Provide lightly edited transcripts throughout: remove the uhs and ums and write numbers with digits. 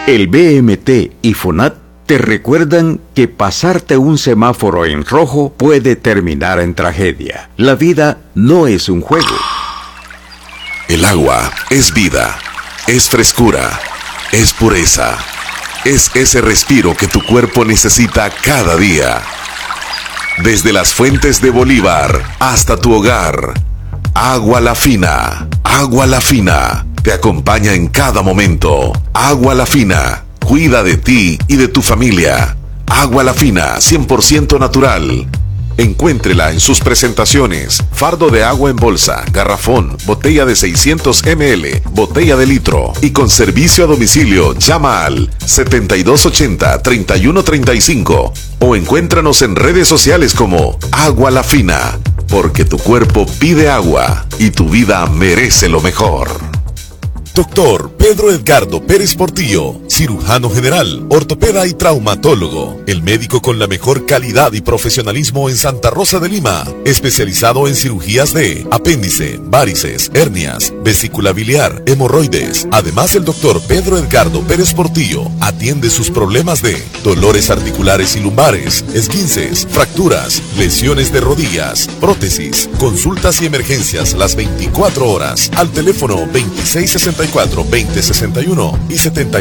El BMT y FONAT te recuerdan que pasarte un semáforo en rojo puede terminar en tragedia. La vida no es un juego. El agua es vida, es frescura, es pureza, es ese respiro que tu cuerpo necesita cada día. Desde las fuentes de Bolívar hasta tu hogar, Agua La Fina, Agua La Fina, te acompaña en cada momento. Agua La Fina, cuida de ti y de tu familia. Agua La Fina, 100% natural. Encuéntrela en sus presentaciones: fardo de agua en bolsa, garrafón, botella de 600 ml, botella de litro. Y con servicio a domicilio, llama al 7280-3135 o encuéntranos en redes sociales como Agua La Fina, porque tu cuerpo pide agua y tu vida merece lo mejor. Doctor Pedro Edgardo Pérez Portillo, cirujano general, ortopeda y traumatólogo, el médico con la mejor calidad y profesionalismo en Santa Rosa de Lima, especializado en cirugías de apéndice, varices, hernias, vesícula biliar, hemorroides. Además, el doctor Pedro Edgardo Pérez Portillo atiende sus problemas de dolores articulares y lumbares, esguinces, fracturas, lesiones de rodillas, prótesis, consultas y emergencias las 24 horas al teléfono 2664-2061 y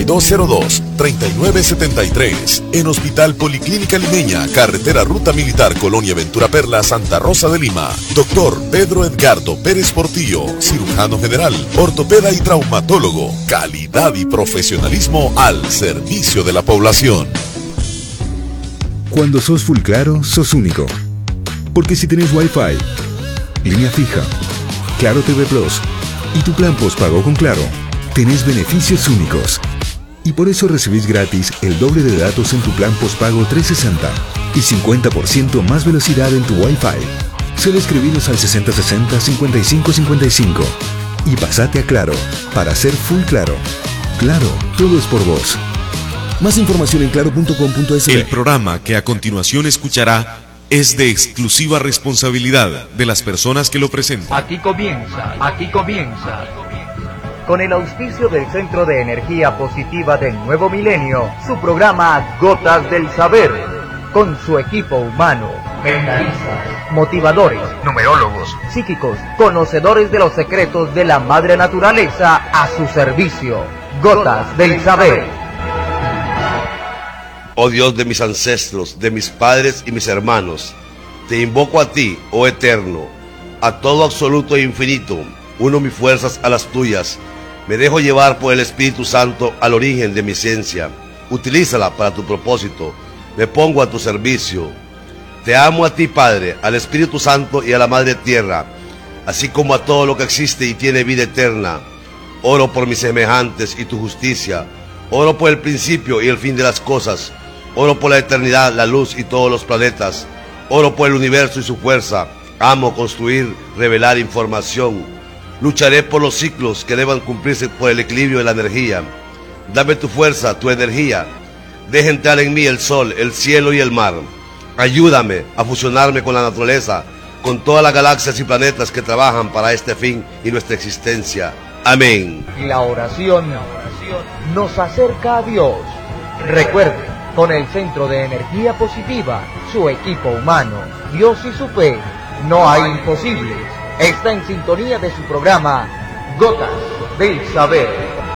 7202-3973. En Hospital Policlínica Limeña, carretera Ruta Militar Colonia Ventura Perla, Santa Rosa de Lima. Doctor Pedro Edgardo Pérez Portillo, cirujano general, ortopeda y traumatólogo. Calidad y profesionalismo al servicio de la población. Cuando sos full claro, sos único. Porque si tenés Wi-Fi, línea fija, Claro TV Plus y tu plan postpago con Claro, tenés beneficios únicos. Y por eso recibís gratis el doble de datos en tu plan postpago 360 y 50% más velocidad en tu Wi-Fi. Solo escribiros al 6060-5555 y pasate a Claro para ser full claro. Claro, todo es por vos. Más información en claro.com.es. El programa que a continuación escuchará es de exclusiva responsabilidad de las personas que lo presentan. Aquí comienza, con el auspicio del Centro de Energía Positiva del Nuevo Milenio, su programa Gotas del Saber, con su equipo humano, mentalistas, motivadores, numerólogos, psíquicos, conocedores de los secretos de la madre naturaleza a su servicio. Gotas del Saber. Oh Dios de mis ancestros, de mis padres y mis hermanos, te invoco a ti, oh Eterno, a todo absoluto e infinito, uno mis fuerzas a las tuyas, me dejo llevar por el Espíritu Santo al origen de mi esencia, utilízala para tu propósito, me pongo a tu servicio. Te amo a ti, Padre, al Espíritu Santo y a la Madre Tierra, así como a todo lo que existe y tiene vida eterna. Oro por mis semejantes y tu justicia, oro por el principio y el fin de las cosas, oro por la eternidad, la luz y todos los planetas, oro por el universo y su fuerza. Amo construir, revelar información. Lucharé por los ciclos que deban cumplirse por el equilibrio de la energía. Dame tu fuerza, tu energía. Deja entrar en mí el sol, el cielo y el mar. Ayúdame a fusionarme con la naturaleza, con todas las galaxias y planetas que trabajan para este fin y nuestra existencia. Amén. La oración nos acerca a Dios. Recuerde, con el Centro de Energía Positiva, su equipo humano, Dios y su fe, no hay imposibles. Está en sintonía de su programa Gotas del Saber.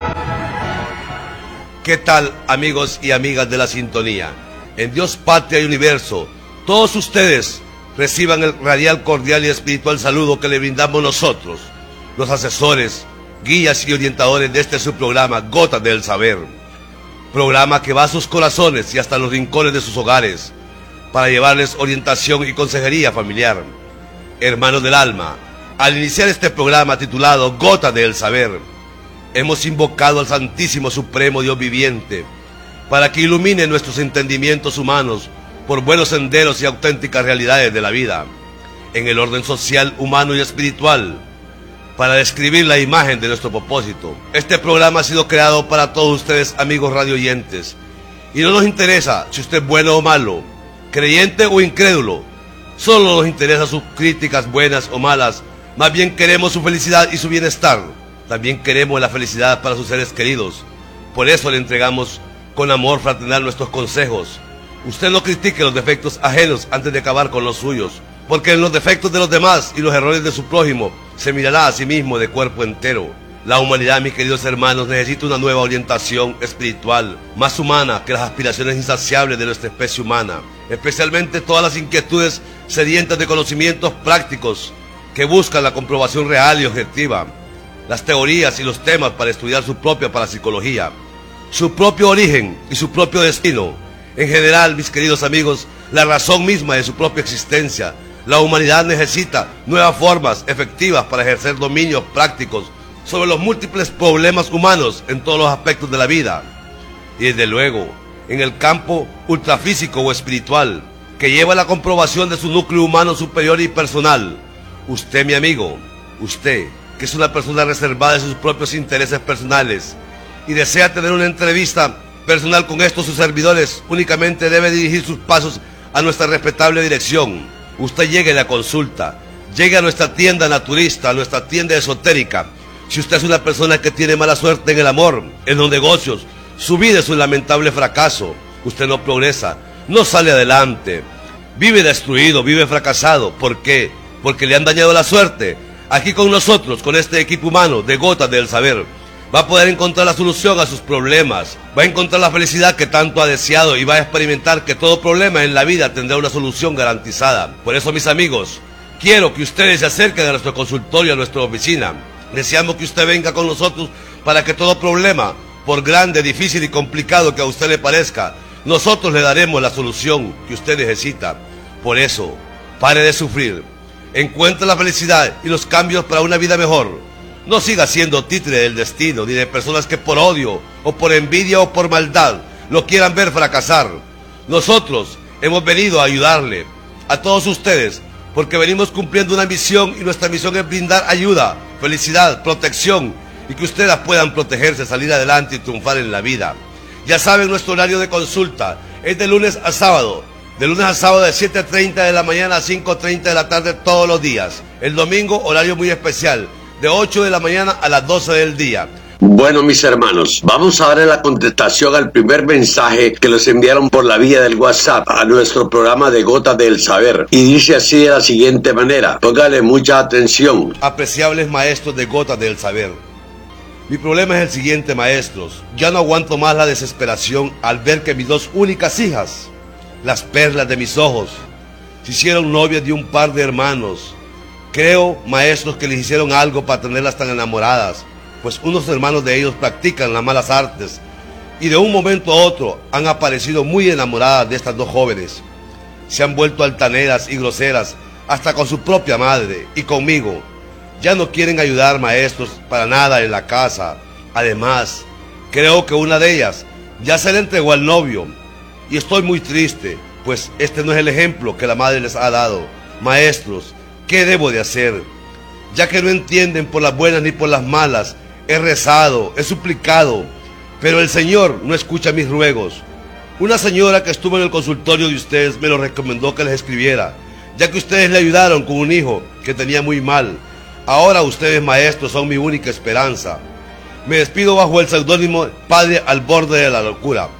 ¿Qué tal, amigos y amigas de la sintonía? En Dios, Patria y Universo, todos ustedes reciban el radial, cordial y espiritual saludo que le brindamos nosotros, los asesores, guías y orientadores de este su programa Gotas del Saber. Programa que va a sus corazones y hasta los rincones de sus hogares para llevarles orientación y consejería familiar. Hermanos del alma, al iniciar este programa titulado Gotas del Saber, hemos invocado al Santísimo Supremo Dios viviente para que ilumine nuestros entendimientos humanos por buenos senderos y auténticas realidades de la vida, en el orden social, humano y espiritual, para describir la imagen de nuestro propósito. Este programa ha sido creado para todos ustedes, amigos radioyentes, y no nos interesa si usted es bueno o malo, creyente o incrédulo, solo nos interesa sus críticas buenas o malas. Más bien queremos su felicidad y su bienestar. También queremos la felicidad para sus seres queridos. Por eso le entregamos con amor fraternal nuestros consejos. Usted no critique los defectos ajenos antes de acabar con los suyos, porque en los defectos de los demás y los errores de su prójimo se mirará a sí mismo de cuerpo entero. La humanidad, mis queridos hermanos, necesita una nueva orientación espiritual, más humana que las aspiraciones insaciables de nuestra especie humana, especialmente todas las inquietudes sedientas de conocimientos prácticos que buscan la comprobación real y objetiva, las teorías y los temas para estudiar su propia parapsicología, su propio origen y su propio destino. En general, mis queridos amigos, la razón misma de su propia existencia. La humanidad necesita nuevas formas efectivas para ejercer dominios prácticos sobre los múltiples problemas humanos en todos los aspectos de la vida. Y desde luego, en el campo ultrafísico o espiritual, que lleva a la comprobación de su núcleo humano superior y personal. Usted, mi amigo, usted, que es una persona reservada de sus propios intereses personales y desea tener una entrevista personal con estos sus servidores, únicamente debe dirigir sus pasos a nuestra respetable dirección. Usted llegue a la consulta, llegue a nuestra tienda naturista, a nuestra tienda esotérica. Si usted es una persona que tiene mala suerte en el amor, en los negocios, su vida es un lamentable fracaso, usted no progresa, no sale adelante, vive destruido, vive fracasado. ¿Por qué? Porque le han dañado la suerte. Aquí con nosotros, con este equipo humano de Gotas del Saber, va a poder encontrar la solución a sus problemas, va a encontrar la felicidad que tanto ha deseado y va a experimentar que todo problema en la vida tendrá una solución garantizada. Por eso, mis amigos, quiero que ustedes se acerquen a nuestro consultorio, a nuestra oficina. Deseamos que usted venga con nosotros para que todo problema, por grande, difícil y complicado que a usted le parezca, nosotros le daremos la solución que usted necesita. Por eso, pare de sufrir, encuentre la felicidad y los cambios para una vida mejor. No siga siendo títere del destino, ni de personas que por odio, o por envidia, o por maldad, lo quieran ver fracasar. Nosotros hemos venido a ayudarle, a todos ustedes, porque venimos cumpliendo una misión, y nuestra misión es brindar ayuda, felicidad, protección, y que ustedes puedan protegerse, salir adelante y triunfar en la vida. Ya saben, nuestro horario de consulta es de lunes a sábado. De lunes a sábado de 7:30 de la mañana a 5:30 de la tarde todos los días. El domingo, horario muy especial, de 8 de la mañana a las 12 del día. Bueno, mis hermanos, vamos a darle la contestación al primer mensaje que los enviaron por la vía del WhatsApp a nuestro programa de Gotas del Saber. Y dice así de la siguiente manera, póngale mucha atención. Apreciables maestros de Gotas del Saber, mi problema es el siguiente, maestros. Ya no aguanto más la desesperación al ver que mis dos únicas hijas, las perlas de mis ojos, se hicieron novias de un par de hermanos. Creo, maestros, que les hicieron algo para tenerlas tan enamoradas, pues unos hermanos de ellos practican las malas artes y de un momento a otro han aparecido muy enamoradas de estas dos jóvenes. Se han vuelto altaneras y groseras hasta con su propia madre y conmigo. Ya no quieren ayudar, maestros, para nada en la casa. Además, creo que una de ellas ya se le entregó al novio y estoy muy triste, pues este no es el ejemplo que la madre les ha dado. Maestros, ¿qué debo de hacer? Ya que no entienden por las buenas ni por las malas, he rezado, he suplicado, pero el Señor no escucha mis ruegos. Una señora que estuvo en el consultorio de ustedes me lo recomendó que les escribiera, ya que ustedes le ayudaron con un hijo que tenía muy mal. Ahora ustedes, maestros, son mi única esperanza. Me despido bajo el seudónimo Padre al borde de la locura.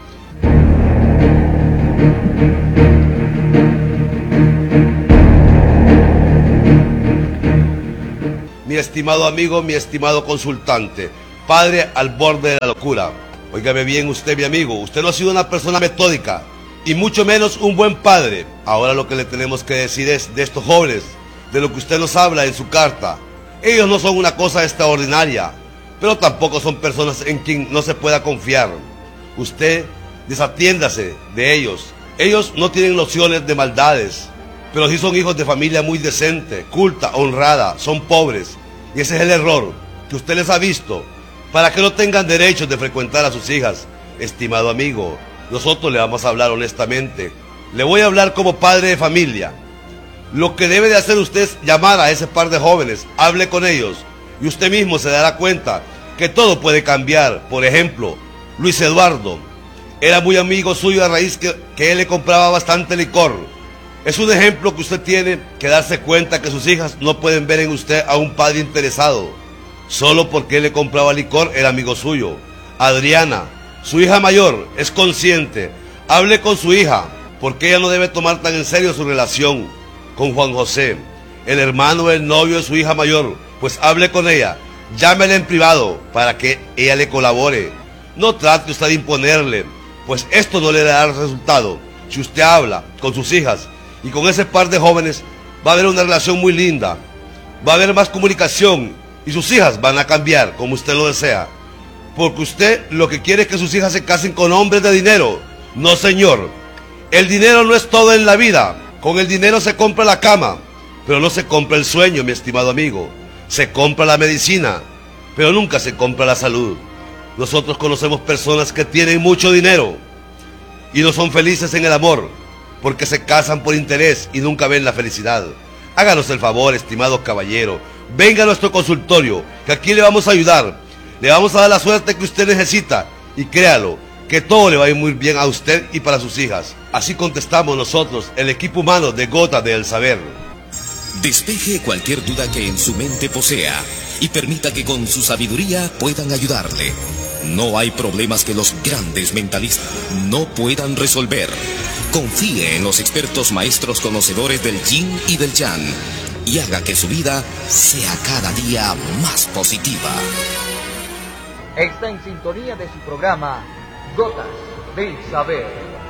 Mi estimado amigo, mi estimado consultante, Padre al borde de la locura. Óigame bien usted, mi amigo, usted no ha sido una persona metódica, y mucho menos un buen padre. Ahora lo que le tenemos que decir es de estos jóvenes, de lo que usted nos habla en su carta. Ellos no son una cosa extraordinaria, pero tampoco son personas en quien no se pueda confiar. Usted desatiéndase de ellos. Ellos no tienen nociones de maldades, pero sí son hijos de familia muy decente, culta, honrada, son pobres. Y ese es el error que usted les ha visto, para que no tengan derechos de frecuentar a sus hijas. Estimado amigo, nosotros le vamos a hablar honestamente. Le voy a hablar como padre de familia. Lo que debe de hacer usted es llamar a ese par de jóvenes, hable con ellos, y usted mismo se dará cuenta que todo puede cambiar. Por ejemplo, Luis Eduardo era muy amigo suyo a raíz que él le compraba bastante licor. Es un ejemplo que usted tiene que darse cuenta que sus hijas no pueden ver en usted a un padre interesado. Solo porque él le compraba licor era amigo suyo. Adriana Su hija mayor es consciente. Hable con su hija, porque ella no debe tomar tan en serio su relación con Juan José, el hermano, el novio de su hija mayor. Pues hable con ella, llámela en privado para que ella le colabore. No trate usted de imponerle, pues esto no le dará resultado. Si usted habla con sus hijas y con ese par de jóvenes, va a haber una relación muy linda, va a haber más comunicación y sus hijas van a cambiar como usted lo desea. Porque usted lo que quiere es que sus hijas se casen con hombres de dinero. No, señor. El dinero no es todo en la vida. Con el dinero se compra la cama, pero no se compra el sueño, mi estimado amigo. Se compra la medicina, pero nunca se compra la salud. Nosotros conocemos personas que tienen mucho dinero y no son felices en el amor, porque se casan por interés y nunca ven la felicidad. Háganos el favor, estimado caballero. Venga a nuestro consultorio, que aquí le vamos a ayudar. Le vamos a dar la suerte que usted necesita y créalo, que todo le va a ir muy bien a usted y para sus hijas. Así contestamos nosotros, el equipo humano de Gota del Saber. Despeje cualquier duda que en su mente posea y permita que con su sabiduría puedan ayudarle. No hay problemas que los grandes mentalistas no puedan resolver. Confíe en los expertos maestros conocedores del Yin y del Yang y haga que su vida sea cada día más positiva. Está en sintonía de su programa Gotas del Saber.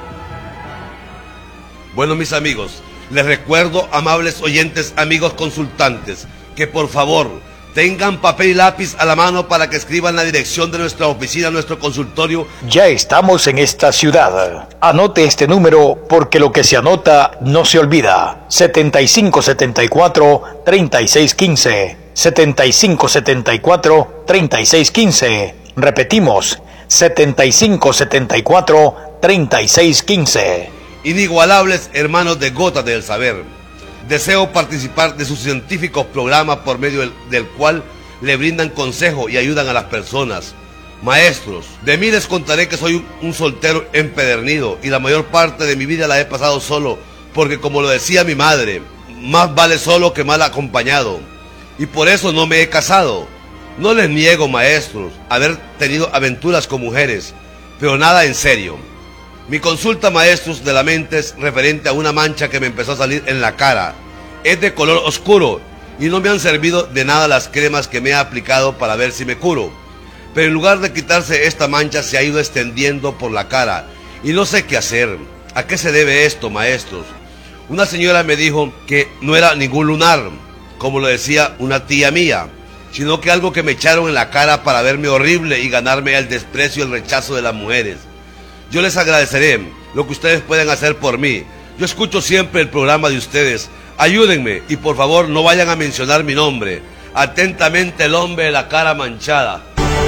Bueno, mis amigos, les recuerdo, amables oyentes, amigos consultantes, que por favor tengan papel y lápiz a la mano para que escriban la dirección de nuestra oficina, nuestro consultorio. Ya estamos en esta ciudad. Anote este número porque lo que se anota no se olvida. 7574-3615. 7574-3615. Repetimos, 7574-3615. Inigualables hermanos de Gota del Saber, deseo participar de sus científicos programas por medio del cual le brindan consejo y ayudan a las personas. Maestros, de mí les contaré que soy un soltero empedernido y la mayor parte de mi vida la he pasado solo, porque como lo decía mi madre, más vale solo que mal acompañado, y por eso no me he casado. No les niego, maestros, haber tenido aventuras con mujeres, pero nada en serio. Mi consulta, maestros, de la mente es referente a una mancha que me empezó a salir en la cara. Es de color oscuro y no me han servido de nada las cremas que me he aplicado para ver si me curo. Pero en lugar de quitarse esta mancha se ha ido extendiendo por la cara y no sé qué hacer. ¿A qué se debe esto, maestros? Una señora me dijo que no era ningún lunar, como lo decía una tía mía, sino que algo que me echaron en la cara para verme horrible y ganarme el desprecio y el rechazo de las mujeres. Yo les agradeceré lo que ustedes pueden hacer por mí. Yo escucho siempre el programa de ustedes. Ayúdenme y por favor no vayan a mencionar mi nombre. Atentamente, el hombre de la cara manchada.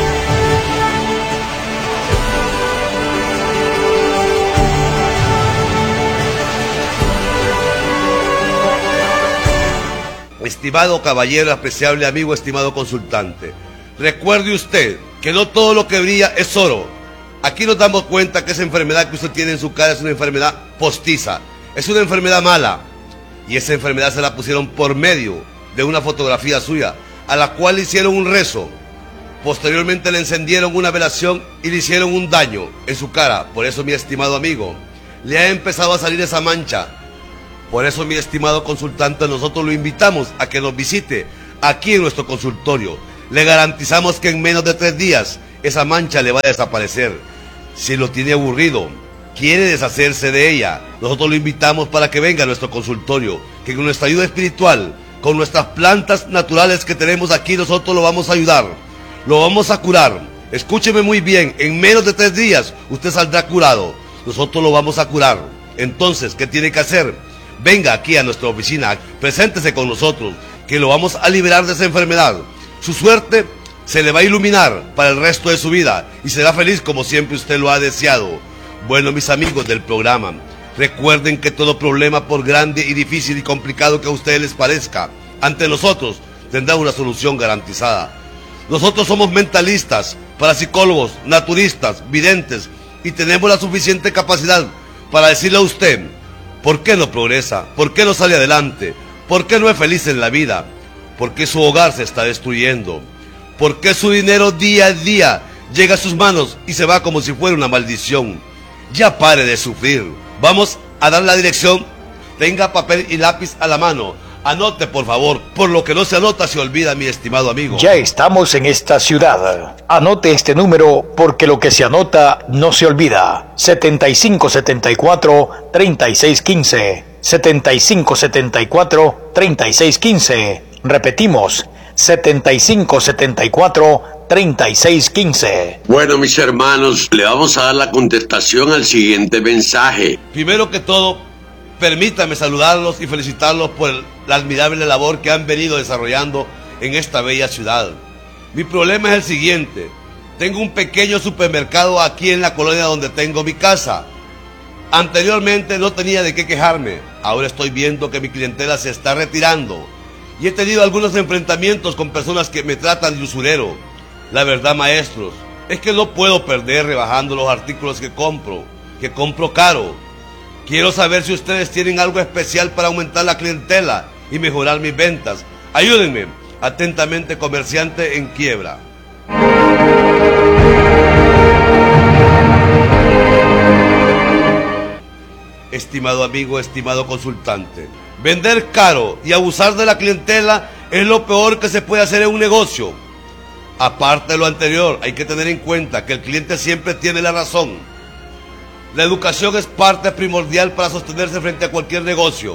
Estimado caballero, apreciable amigo, estimado consultante, recuerde usted que no todo lo que brilla es oro. Aquí nos damos cuenta que esa enfermedad que usted tiene en su cara es una enfermedad postiza, es una enfermedad mala, y esa enfermedad se la pusieron por medio de una fotografía suya, a la cual le hicieron un rezo. Posteriormente le encendieron una velación y le hicieron un daño en su cara. Por eso, mi estimado amigo, le ha empezado a salir esa mancha. Por eso, mi estimado consultante, nosotros lo invitamos a que nos visite aquí en nuestro consultorio. Le garantizamos que en menos de 3 días esa mancha le va a desaparecer. Si lo tiene aburrido, quiere deshacerse de ella, nosotros lo invitamos para que venga a nuestro consultorio, que con nuestra ayuda espiritual, con nuestras plantas naturales que tenemos aquí, nosotros lo vamos a ayudar, lo vamos a curar. Escúcheme muy bien, en menos de 3 días usted saldrá curado, nosotros lo vamos a curar. Entonces, ¿qué tiene que hacer? Venga aquí a nuestra oficina, preséntese con nosotros, que lo vamos a liberar de esa enfermedad. Su suerte se le va a iluminar para el resto de su vida y será feliz como siempre usted lo ha deseado. Bueno, mis amigos del programa, recuerden que todo problema, por grande y difícil y complicado que a ustedes les parezca, ante nosotros tendrá una solución garantizada. Nosotros somos mentalistas, parapsicólogos, naturistas, videntes, y tenemos la suficiente capacidad para decirle a usted por qué no progresa, por qué no sale adelante, por qué no es feliz en la vida, por qué su hogar se está destruyendo, por qué su dinero día a día llega a sus manos y se va como si fuera una maldición. Ya pare de sufrir. Vamos a dar la dirección. Tenga papel y lápiz a la mano. Anote, por favor. Por lo que no se anota se olvida, mi estimado amigo. Ya estamos en esta ciudad. Anote este número porque lo que se anota no se olvida. 7574-3615. 7574-3615. Repetimos. 7574-3615. Bueno, mis hermanos, le vamos a dar la contestación al siguiente mensaje. Primero que todo, permítame saludarlos y felicitarlos por la admirable labor que han venido desarrollando en esta bella ciudad. Mi problema es el siguiente. Tengo un pequeño supermercado aquí en la colonia donde tengo mi casa. Anteriormente no tenía de qué quejarme. Ahora estoy viendo que mi clientela se está retirando. Y he tenido algunos enfrentamientos con personas que me tratan de usurero. La verdad, maestros, es que no puedo perder rebajando los artículos que compro caro. Quiero saber si ustedes tienen algo especial para aumentar la clientela y mejorar mis ventas. Ayúdenme. Atentamente, comerciante en quiebra. Estimado amigo, estimado consultante, vender caro y abusar de la clientela es lo peor que se puede hacer en un negocio. Aparte de lo anterior, hay que tener en cuenta que el cliente siempre tiene la razón. La educación es parte primordial para sostenerse frente a cualquier negocio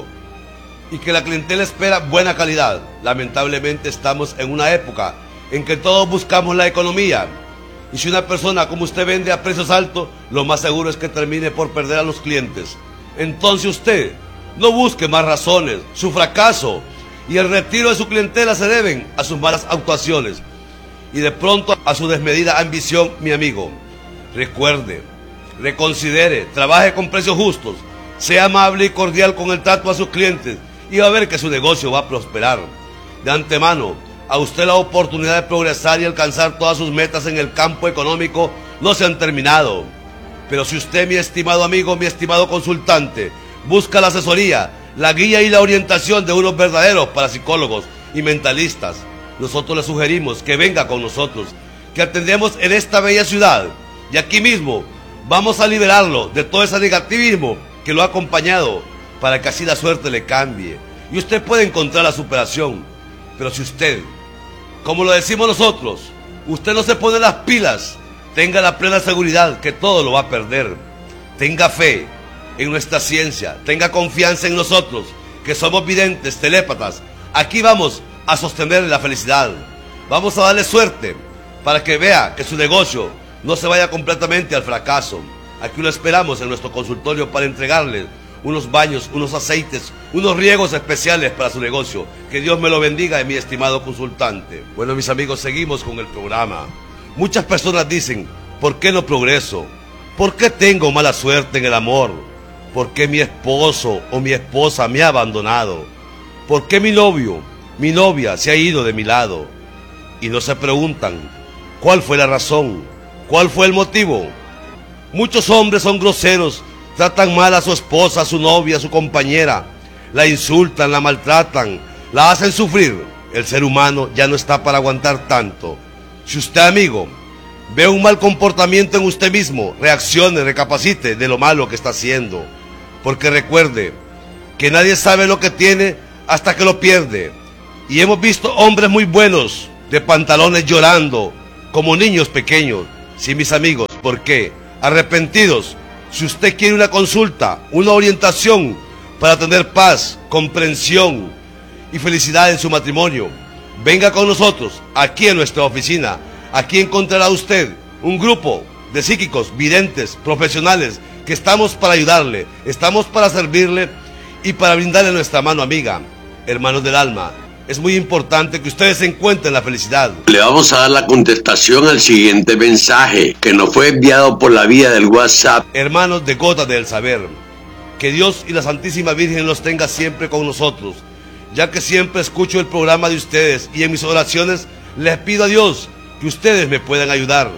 y que la clientela espera buena calidad. Lamentablemente estamos en una época en que todos buscamos la economía y si una persona como usted vende a precios altos, lo más seguro es que termine por perder a los clientes. Entonces usted no busque más razones. Su fracaso y el retiro de su clientela se deben a sus malas actuaciones y de pronto a su desmedida ambición, mi amigo. Recuerde, reconsidere, trabaje con precios justos, sea amable y cordial con el trato a sus clientes y va a ver que su negocio va a prosperar. De antemano, a usted la oportunidad de progresar y alcanzar todas sus metas en el campo económico no se han terminado. Pero si usted, mi estimado amigo, mi estimado consultante, busca la asesoría, la guía y la orientación de unos verdaderos parapsicólogos y mentalistas, nosotros le sugerimos que venga con nosotros, que atendemos en esta bella ciudad y aquí mismo vamos a liberarlo de todo ese negativismo que lo ha acompañado para que así la suerte le cambie y usted puede encontrar la superación. Pero si usted, como lo decimos nosotros, usted no se pone las pilas, tenga la plena seguridad que todo lo va a perder. Tenga fe en nuestra ciencia, tenga confianza en nosotros, que somos videntes, telépatas. Aquí vamos a sostenerle la felicidad. Vamos a darle suerte para que vea que su negocio no se vaya completamente al fracaso. Aquí lo esperamos en nuestro consultorio para entregarle unos baños, unos aceites, unos riegos especiales para su negocio. Que Dios me lo bendiga, mi estimado consultante. Bueno, mis amigos, seguimos con el programa. Muchas personas dicen, ¿por qué no progreso? ¿Por qué tengo mala suerte en el amor? ¿Por qué mi esposo o mi esposa me ha abandonado? ¿Por qué mi novio, mi novia se ha ido de mi lado? Y no se preguntan, ¿cuál fue la razón? ¿Cuál fue el motivo? Muchos hombres son groseros, tratan mal a su esposa, a su novia, a su compañera, la insultan, la maltratan, la hacen sufrir. El ser humano ya no está para aguantar tanto. Si usted, amigo, ve un mal comportamiento en usted mismo, reaccione, recapacite de lo malo que está haciendo. Porque recuerde que nadie sabe lo que tiene hasta que lo pierde. Y hemos visto hombres muy buenos de pantalones llorando como niños pequeños. Sí, mis amigos, ¿por qué? Arrepentidos. Si usted quiere una consulta, una orientación para tener paz, comprensión y felicidad en su matrimonio, venga con nosotros aquí en nuestra oficina. Aquí encontrará usted un grupo de psíquicos, videntes, profesionales que estamos para ayudarle, estamos para servirle y para brindarle nuestra mano amiga. Hermanos del alma, es muy importante que ustedes encuentren la felicidad. Le vamos a dar la contestación al siguiente mensaje que nos fue enviado por la vía del WhatsApp. Hermanos de Gotas del Saber, que Dios y la Santísima Virgen los tenga siempre con nosotros, ya que siempre escucho el programa de ustedes y en mis oraciones les pido a Dios que ustedes me puedan ayudar.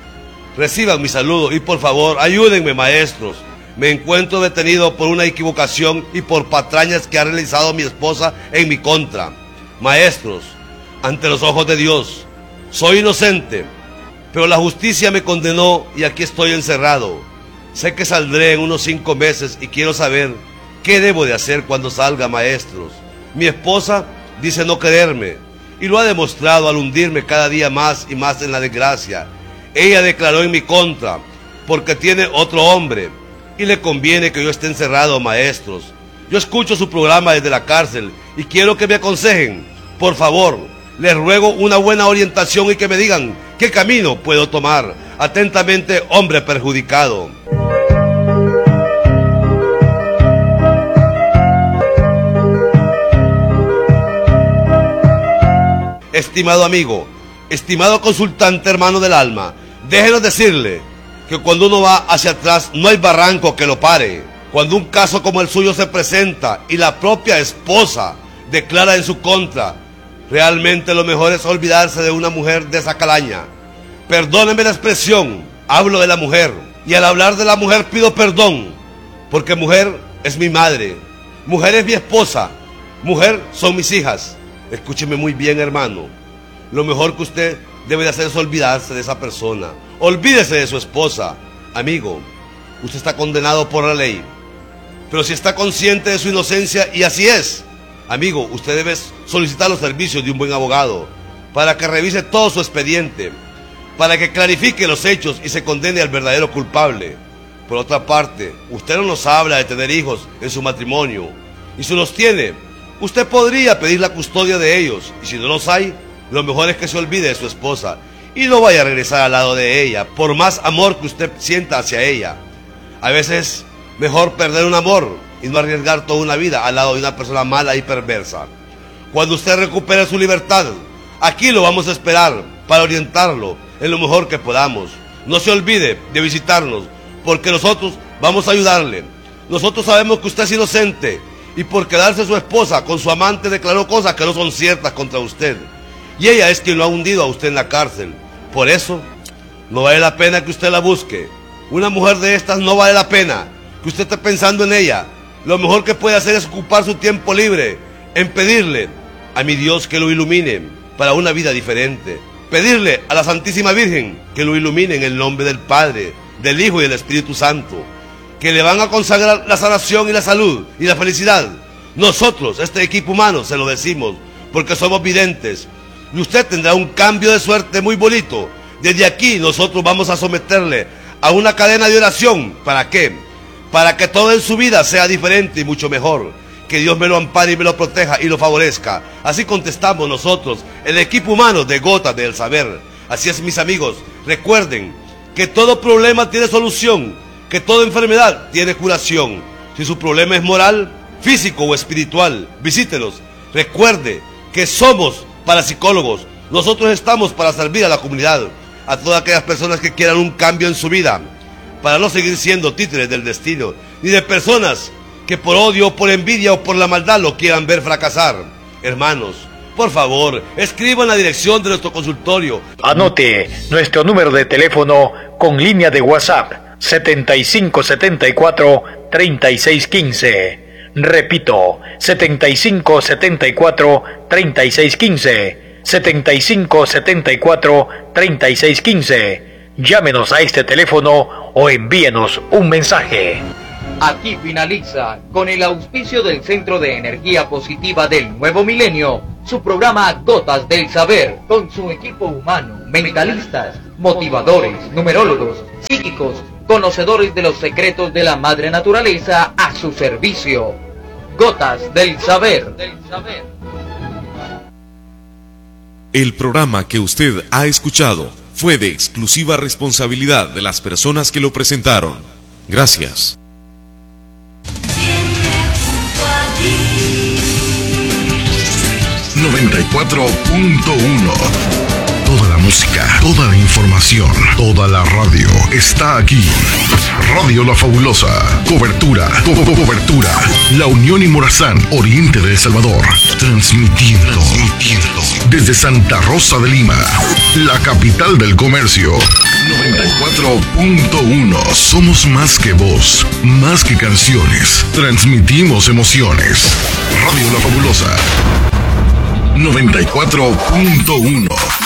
Reciban mi saludo y por favor ayúdenme, maestros. Me encuentro detenido por una equivocación y por patrañas que ha realizado mi esposa en mi contra. Maestros, ante los ojos de Dios, soy inocente. pero la justicia me condenó y aquí estoy encerrado. Sé que saldré en unos 5 meses y quiero saber qué debo de hacer cuando salga, maestros. Mi esposa dice no quererme y lo ha demostrado al hundirme cada día más y más en la desgracia. Ella declaró en mi contra porque tiene otro hombre y le conviene que yo esté encerrado, maestros. Yo escucho su programa desde la cárcel y quiero que me aconsejen. Por favor, les ruego una buena orientación y que me digan qué camino puedo tomar. Atentamente, hombre perjudicado. Estimado amigo, estimado consultante hermano del alma, déjenos decirle que cuando uno va hacia atrás no hay barranco que lo pare. Cuando un caso como el suyo se presenta y la propia esposa declara en su contra, realmente lo mejor es olvidarse de una mujer de esa calaña. Perdóneme la expresión, hablo de la mujer, y al hablar de la mujer pido perdón, porque mujer es mi madre, mujer es mi esposa, mujer son mis hijas. Escúcheme muy bien, hermano, lo mejor que usted debe de hacer es olvidarse de esa persona. Olvídese de su esposa. Amigo, usted está condenado por la ley, pero si está consciente de su inocencia, y así es, amigo, usted debe solicitar los servicios de un buen abogado para que revise todo su expediente, para que clarifique los hechos y se condene al verdadero culpable. Por otra parte, usted no nos habla de tener hijos en su matrimonio, y si los tiene, usted podría pedir la custodia de ellos, y si no los hay, lo mejor es que se olvide de su esposa y no vaya a regresar al lado de ella, por más amor que usted sienta hacia ella. A veces es mejor perder un amor y no arriesgar toda una vida al lado de una persona mala y perversa. Cuando usted recupere su libertad, aquí lo vamos a esperar para orientarlo en lo mejor que podamos. No se olvide de visitarnos, porque nosotros vamos a ayudarle. Nosotros sabemos que usted es inocente y por quedarse su esposa con su amante declaró cosas que no son ciertas contra usted. Y ella es quien lo ha hundido a usted en la cárcel. Por eso, no vale la pena que usted la busque. Una mujer de estas no vale la pena que usted esté pensando en ella. Lo mejor que puede hacer es ocupar su tiempo libre en pedirle a mi Dios que lo ilumine para una vida diferente. Pedirle a la Santísima Virgen que lo ilumine en el nombre del Padre, del Hijo y del Espíritu Santo, que le van a consagrar la sanación y la salud y la felicidad. Nosotros, este equipo humano, se lo decimos porque somos videntes. Y usted tendrá un cambio de suerte muy bonito. Desde aquí nosotros vamos a someterle a una cadena de oración. ¿Para qué? Para que todo en su vida sea diferente y mucho mejor. Que Dios me lo ampare y me lo proteja y lo favorezca. Así contestamos nosotros, el equipo humano de Gotas del Saber. Así es, mis amigos, recuerden que todo problema tiene solución, que toda enfermedad tiene curación. Si su problema es moral, físico o espiritual, visítelos. Recuerde que somos parapsicólogos. Nosotros estamos para servir a la comunidad, a todas aquellas personas que quieran un cambio en su vida, para no seguir siendo títeres del destino, ni de personas que por odio, por envidia o por la maldad lo quieran ver fracasar. Hermanos, por favor, escriban la dirección de nuestro consultorio. Anote nuestro número de teléfono con línea de WhatsApp 7574-3615. Repito, 7574-3615. 7574-3615. Llámenos a este teléfono o envíenos un mensaje. Aquí finaliza, con el auspicio del Centro de Energía Positiva del Nuevo Milenio, su programa Gotas del Saber, con su equipo humano, mentalistas, motivadores, numerólogos, psíquicos, conocedores de los secretos de la madre naturaleza a su servicio. Gotas del Saber. El programa que usted ha escuchado fue de exclusiva responsabilidad de las personas que lo presentaron. Gracias. 94.1. Toda la música, toda la información, toda la radio está aquí. Radio La Fabulosa. Cobertura. La Unión y Morazán, oriente de El Salvador. Transmitiendo desde Santa Rosa de Lima, la capital del comercio. 94.1. Somos más que voz, más que canciones. Transmitimos emociones. Radio La Fabulosa. 94.1.